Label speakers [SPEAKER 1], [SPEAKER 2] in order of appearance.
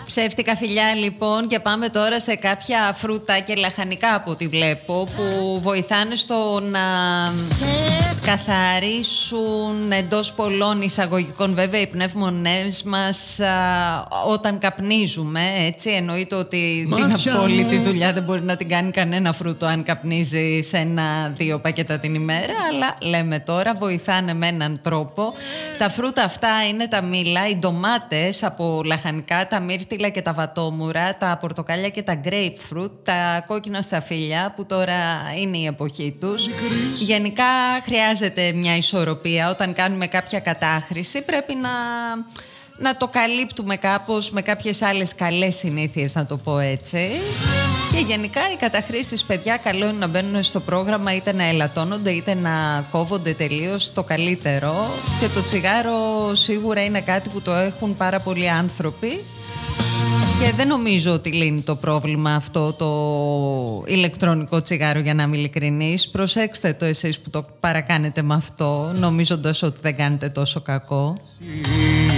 [SPEAKER 1] Ψεύτικα φιλιά λοιπόν, και πάμε τώρα σε κάποια φρούτα και λαχανικά από ό,τι βλέπω, που βοηθάνε στο να καθαρίσουν εντός πολλών εισαγωγικών βέβαια οι πνεύμονές μας όταν καπνίζουμε, έτσι. Εννοείται ότι την απόλυτη δουλειά δεν μπορεί να την κάνει κανένα φρούτο αν καπνίζει σε 1-2 πακέτα την ημέρα, αλλά λέμε τώρα βοηθάνε με έναν τρόπο. Τα φρούτα αυτά είναι τα μήλα, οι ντομάτες από λαχανικά, τα μύρτιλα και τα βατόμουρα, τα πορτοκάλια και τα grapefruit, τα κόκκινα σταφύλια που τώρα είναι η εποχή τους. Γενικά χρειάζεται μια ισορροπία όταν κάνουμε κάποια κατάχρηση, πρέπει να το καλύπτουμε κάπως με κάποιες άλλες καλές συνήθειες, να το πω έτσι. Και γενικά οι καταχρήσεις, παιδιά, καλό είναι να μπαίνουν στο πρόγραμμα, είτε να ελαττώνονται είτε να κόβονται τελείως, το καλύτερο. Και το τσιγάρο σίγουρα είναι κάτι που το έχουν πάρα πολλοί άνθρωποι και δεν νομίζω ότι λύνει το πρόβλημα αυτό το ηλεκτρονικό τσιγάρο, για να είμαι ειλικρινής. Προσέξτε το εσείς που το παρακάνετε με αυτό, νομίζοντας ότι δεν κάνετε τόσο κακό.